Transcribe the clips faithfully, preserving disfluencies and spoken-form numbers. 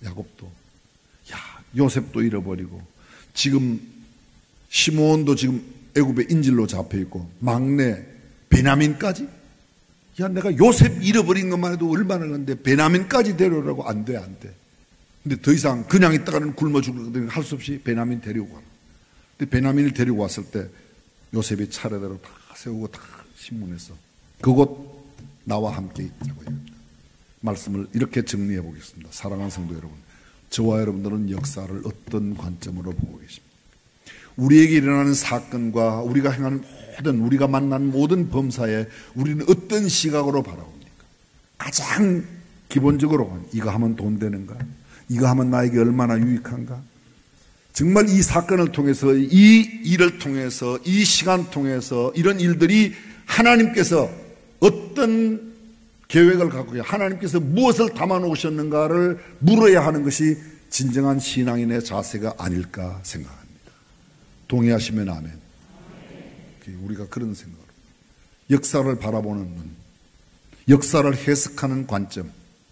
야곱도, 야, 요셉도 잃어버리고, 지금 시므온도 지금 애굽의 인질로 잡혀 있고, 막내 베냐민까지? 야, 내가 요셉 잃어버린 것만 해도 얼마나 그런데 베냐민까지 데려오라고. 안 돼, 안 돼. 근데 더 이상 그냥 있다가는 굶어 죽거든. 할 수 없이 베냐민 데리고 가라. 근데 베냐민을 데리고 왔을 때 요셉이 차례대로 다 세우고 다 신문했어. 그곳 나와 함께 있자고요. 말씀을 이렇게 정리해 보겠습니다. 사랑하는 성도 여러분, 저와 여러분들은 역사를 어떤 관점으로 보고 계십니까? 우리에게 일어나는 사건과 우리가 행하는 모든, 우리가 만난 모든 범사에 우리는 어떤 시각으로 바라봅니까? 가장 기본적으로 이거 하면 돈 되는가? 이거 하면 나에게 얼마나 유익한가? 정말 이 사건을 통해서, 이 일을 통해서, 이 시간 통해서 이런 일들이 하나님께서 어떤 계획을 갖고 하나님께서 무엇을 담아 놓으셨는가를 물어야 하는 것이 진정한 신앙인의 자세가 아닐까 생각합니다. 동의하시면 아멘. 우리가 그런 생각으로 역사를 바라보는 눈, 역사를 해석하는 관점,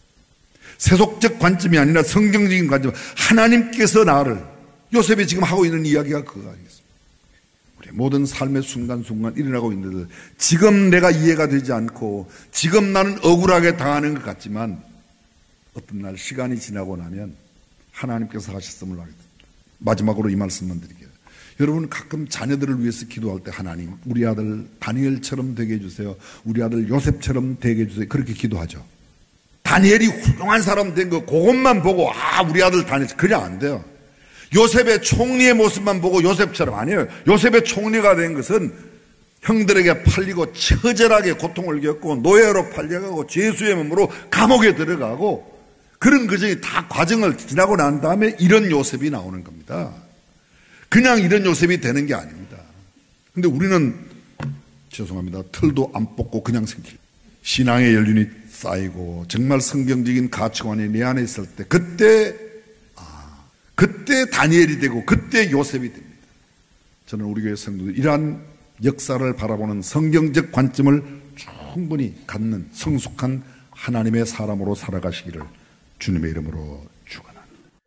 세속적 관점이 아니라 성경적인 관점, 하나님께서 나를, 요셉이 지금 하고 있는 이야기가 그거 아니겠습니까? 우리 모든 삶의 순간순간 일어나고 있는데 지금 내가 이해가 되지 않고 지금 나는 억울하게 당하는 것 같지만 어떤 날 시간이 지나고 나면 하나님께서 하셨음을 알게 됩니다. 마지막으로 이 말씀만 드릴게요. 여러분 가끔 자녀들을 위해서 기도할 때 하나님, 우리 아들 다니엘처럼 되게 해주세요. 우리 아들 요셉처럼 되게 해주세요. 그렇게 기도하죠. 다니엘이 훌륭한 사람 된 거 그것만 보고 아 우리 아들 다니엘 그냥 안 돼요. 요셉의 총리의 모습만 보고 요셉처럼 아니에요. 요셉의 총리가 된 것은 형들에게 팔리고 처절하게 고통을 겪고 노예로 팔려가고 죄수의 몸으로 감옥에 들어가고 그런 과정이 다 과정을 지나고 난 다음에 이런 요셉이 나오는 겁니다. 그냥 이런 요셉이 되는 게 아닙니다. 근데 우리는 죄송합니다. 털도 안 뽑고 그냥 생길. 신앙의 연륜이 쌓이고 정말 성경적인 가치관이 내 안에 있을 때 그때 아 그때 다니엘이 되고 그때 요셉이 됩니다. 저는 우리 교회 성도들 이러한 역사를 바라보는 성경적 관점을 충분히 갖는 성숙한 하나님의 사람으로 살아가시기를 주님의 이름으로 축원합니다.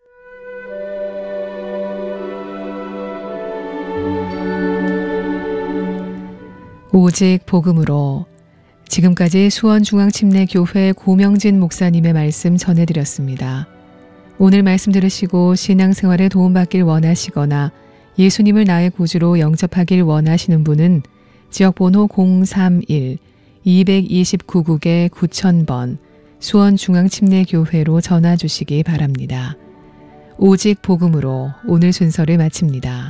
오직 복음으로. 지금까지 수원중앙침례교회 고명진 목사님의 말씀 전해드렸습니다. 오늘 말씀 들으시고 신앙생활에 도움받길 원하시거나 예수님을 나의 구주로 영접하길 원하시는 분은 지역번호 공삼일 이이구 국에 구천 번 수원중앙침례교회로 전화 주시기 바랍니다. 오직 복음으로 오늘 순서를 마칩니다.